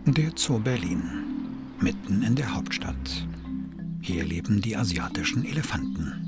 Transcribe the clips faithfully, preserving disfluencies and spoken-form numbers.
Der Zoo Berlin, mitten in der Hauptstadt. Hier leben die asiatischen Elefanten.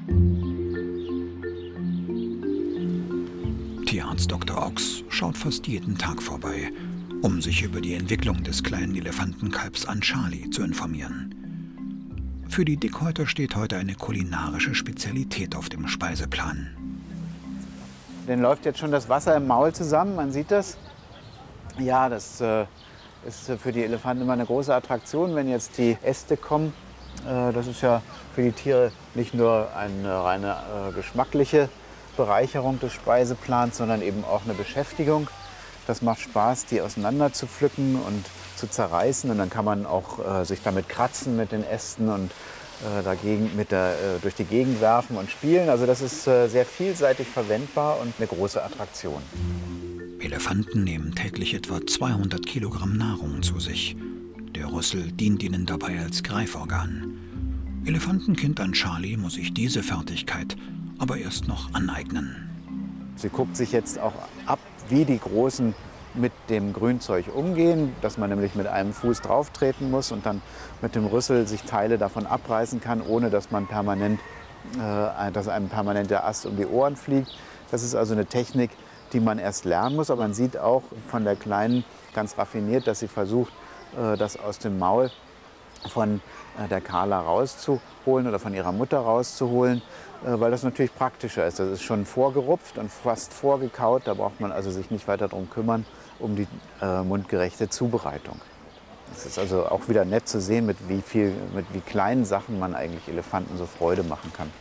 Tierarzt Doktor Ochs schaut fast jeden Tag vorbei, um sich über die Entwicklung des kleinen Elefantenkalbs Anchali zu informieren. Für die Dickhäuter steht heute eine kulinarische Spezialität auf dem Speiseplan. Den läuft jetzt schon das Wasser im Maul zusammen, man sieht das. Ja, das äh, ist für die Elefanten immer eine große Attraktion, wenn jetzt die Äste kommen. Äh, das ist ja für die Tiere nicht nur eine reine äh, geschmackliche Bereicherung des Speiseplans, sondern eben auch eine Beschäftigung. Das macht Spaß, die auseinander zu pflücken und zu zerreißen. Und dann kann man auch äh, sich damit kratzen mit den Ästen und äh, dagegen mit der, äh, durch die Gegend werfen und spielen. Also das ist äh, sehr vielseitig verwendbar und eine große Attraktion. Elefanten nehmen täglich etwa zweihundert Kilogramm Nahrung zu sich. Der Rüssel dient ihnen dabei als Greiforgan. Elefantenkind Anchali muss sich diese Fertigkeit aber erst noch aneignen. Sie guckt sich jetzt auch ab, wie die Großen mit dem Grünzeug umgehen, dass man nämlich mit einem Fuß drauf treten muss und dann mit dem Rüssel sich Teile davon abreißen kann, ohne dass, man permanent, äh, dass einem permanent der Ast um die Ohren fliegt. Das ist also eine Technik, die man erst lernen muss. Aber man sieht auch von der Kleinen ganz raffiniert, dass sie versucht, äh, das aus dem Maul von äh, der Carla rauszuholen oder von ihrer Mutter rauszuholen, äh, weil das natürlich praktischer ist. Das ist schon vorgerupft und fast vorgekaut. Da braucht man also sich nicht weiter darum kümmern, um die äh, mundgerechte Zubereitung. Es ist also auch wieder nett zu sehen, mit wie, viel, mit wie kleinen Sachen man eigentlich Elefanten so Freude machen kann.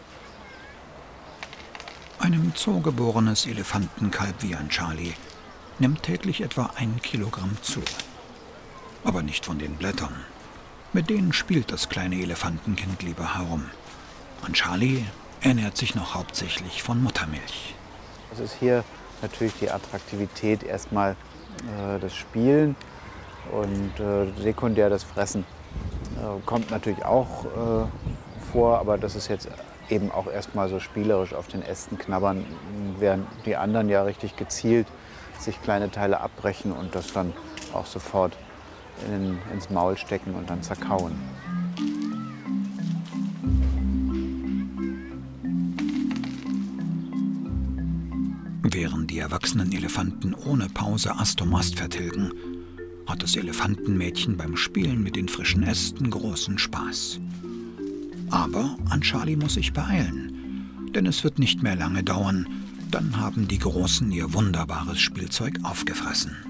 Einem Zoo geborenes Elefantenkalb wie Anchali nimmt täglich etwa ein Kilogramm zu. Aber nicht von den Blättern. Mit denen spielt das kleine Elefantenkind lieber herum. Anchali ernährt sich noch hauptsächlich von Muttermilch. Es ist hier natürlich die Attraktivität erstmal äh, das Spielen und äh, sekundär das Fressen. Äh, kommt natürlich auch äh, vor, aber das ist jetzt eben auch erstmal so spielerisch auf den Ästen knabbern, während die anderen ja richtig gezielt sich kleine Teile abbrechen und das dann auch sofort in, ins Maul stecken und dann zerkauen. Während die erwachsenen Elefanten ohne Pause Ast um Ast vertilgen, hat das Elefantenmädchen beim Spielen mit den frischen Ästen großen Spaß. Aber Anchali muss sich beeilen, denn es wird nicht mehr lange dauern, dann haben die Großen ihr wunderbares Spielzeug aufgefressen.